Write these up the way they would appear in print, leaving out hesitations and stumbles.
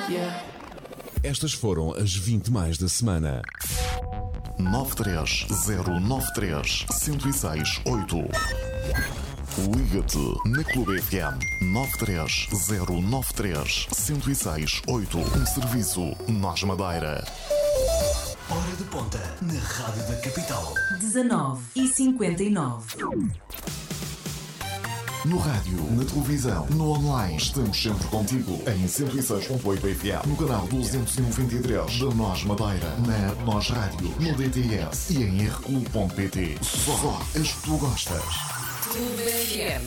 Estas foram as 20 mais da semana. 93093-1068. Liga-te na Clube FM 93093-1068. Um serviço Nós Madeira. Hora de ponta na Rádio da Capital. 19h59. No rádio, na televisão, no online, estamos sempre contigo. Em 106.8 FM, no canal 293 da Nós Madeira, na app Nós Rádio, no DTS e em rclub.pt. Só as que tu gostas. Clube FM.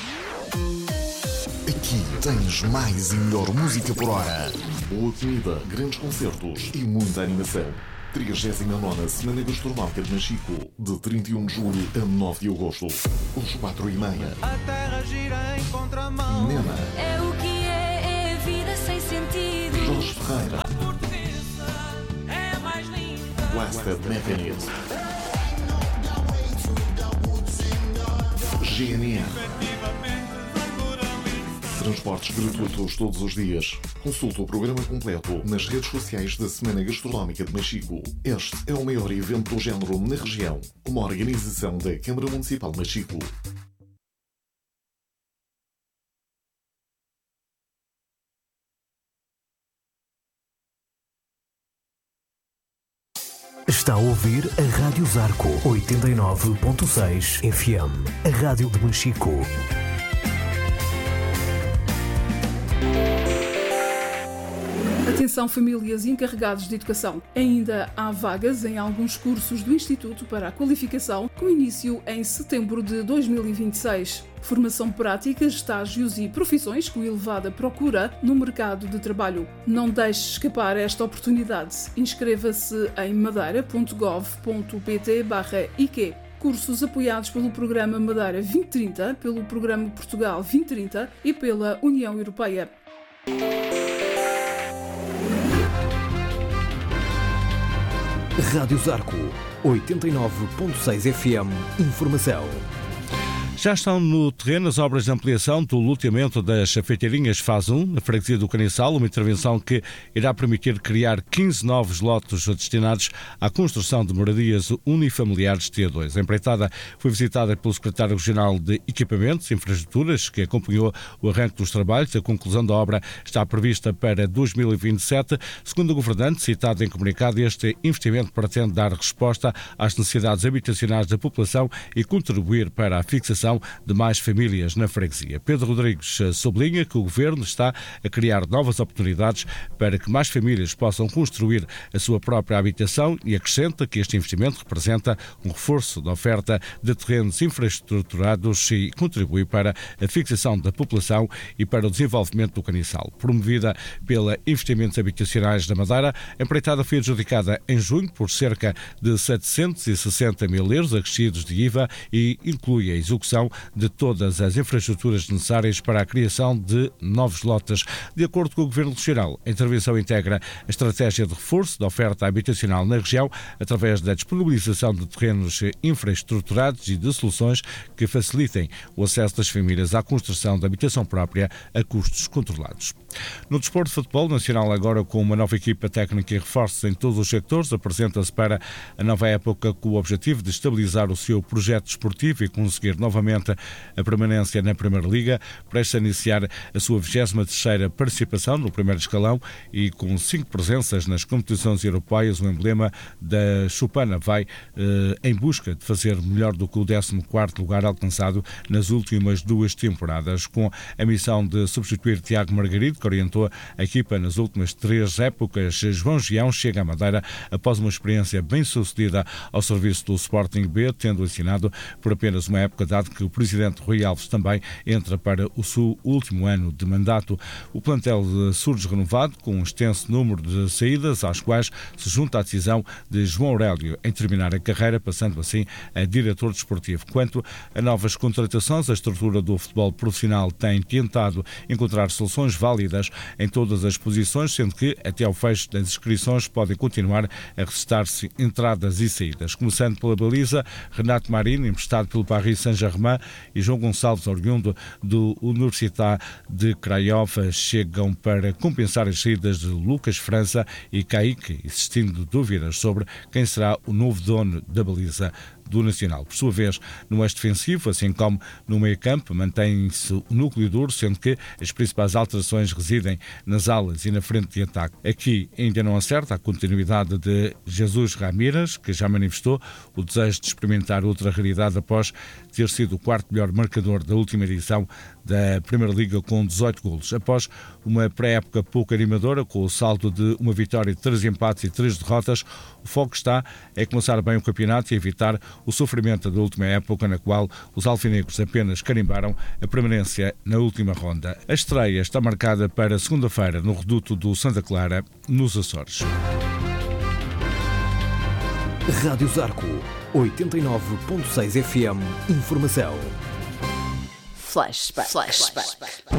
Aqui tens mais e melhor música por hora. Boa comida, grandes concertos e muita animação. 39ª Semana Gastronómica de Machico, de 31 de julho a 9 de agosto. Os 4h30. A terra gira em contramão. Nena. É o que é a vida sem sentido. Jorge Ferreira. A portuguesa é a mais linda. Blasted Mechanism. GNR. Transportes gratuitos todos os dias. Consulte o programa completo nas redes sociais da Semana Gastronómica de Machico. Este é o maior evento do género na região. Uma organização da Câmara Municipal de Machico. Está a ouvir a Rádio Zarco 89.6 FM. A Rádio de Machico. Atenção, famílias e encarregados de educação. Ainda há vagas em alguns cursos do Instituto para a Qualificação, com início em setembro de 2026. Formação prática, estágios e profissões com elevada procura no mercado de trabalho. Não deixe escapar esta oportunidade. Inscreva-se em madeira.gov.pt/IQ. Cursos apoiados pelo Programa Madeira 2030, pelo Programa Portugal 2030 e pela União Europeia. Rádio Zarco 89.6 FM. Informação. Já estão no terreno as obras de ampliação do loteamento das chafeteirinhas Fase 1, na freguesia do Caniçal, uma intervenção que irá permitir criar 15 novos lotes destinados à construção de moradias unifamiliares T2. A empreitada foi visitada pelo secretário regional de Equipamentos e Infraestruturas, que acompanhou o arranque dos trabalhos. A conclusão da obra está prevista para 2027. Segundo o governante, citado em comunicado, este investimento pretende dar resposta às necessidades habitacionais da população e contribuir para a fixação de mais famílias na freguesia. Pedro Rodrigues sublinha que o Governo está a criar novas oportunidades para que mais famílias possam construir a sua própria habitação e acrescenta que este investimento representa um reforço da oferta de terrenos infraestruturados e contribui para a fixação da população e para o desenvolvimento do Caniçal. Promovida pela Investimentos Habitacionais da Madeira, a empreitada foi adjudicada em junho por cerca de 760 mil euros acrescidos de IVA e inclui a execução de todas as infraestruturas necessárias para a criação de novos lotes. De acordo com o Governo Regional, a intervenção integra a estratégia de reforço da oferta habitacional na região através da disponibilização de terrenos infraestruturados e de soluções que facilitem o acesso das famílias à construção de habitação própria a custos controlados. No desporto de futebol nacional, agora com uma nova equipa técnica e reforços em todos os sectores, apresenta-se para a nova época com o objetivo de estabilizar o seu projeto desportivo e conseguir novamente a permanência na Primeira Liga, prestes a iniciar a sua 23ª participação no primeiro escalão e com 5 presenças nas competições europeias. O emblema da Chupana vai em busca de fazer melhor do que o 14º lugar alcançado nas últimas 2 temporadas, com a missão de substituir Tiago Margarido, que orientou a equipa nas últimas 3 épocas. João Gião chega à Madeira após uma experiência bem-sucedida ao serviço do Sporting B, tendo assinado por apenas uma época, dado que o presidente Rui Alves também entra para o seu último ano de mandato. O plantel surge renovado, com um extenso número de saídas, às quais se junta a decisão de João Aurélio em terminar a carreira, passando assim a diretor desportivo. Quanto a novas contratações, a estrutura do futebol profissional tem tentado encontrar soluções válidas em todas as posições, sendo que até ao fecho das inscrições podem continuar a registrar-se entradas e saídas. Começando pela baliza, Renato Marinho, emprestado pelo Paris Saint-Germain, Benrahma e João Gonçalves, oriundo do Universidade de Craiova, chegam para compensar as saídas de Lucas França e Kaique, existindo dúvidas sobre quem será o novo dono da baliza do Nacional. Por sua vez, no eixo defensivo, assim como no meio-campo, mantém-se o núcleo duro, sendo que as principais alterações residem nas alas e na frente de ataque. Aqui ainda não acerta a continuidade de Jesus Ramírez, que já manifestou o desejo de experimentar outra realidade após ter sido o quarto melhor marcador da última edição da Primeira Liga com 18 golos. Após uma pré-época pouco animadora, com o saldo de uma vitória, 3 empates e 3 derrotas, o foco está a começar bem o campeonato e evitar o sofrimento da última época, na qual os alvinegros apenas carimbaram a permanência na última ronda. A estreia está marcada para segunda-feira no reduto do Santa Clara, nos Açores. Rádio Zarco, 89.6 FM. Informação. Flashback.